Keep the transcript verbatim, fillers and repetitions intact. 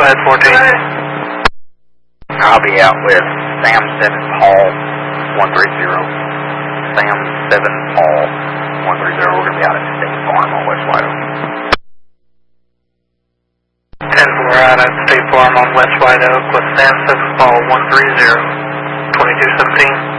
ahead, fourteen. I'll be out with Sam seven Paul one three zero. Sam seven Paul one three zero. We're going to be out at State Farm on West White Oak. ten four out at State Farm on West White Oak with Sam seven Paul one three zero. twenty-two seventeen.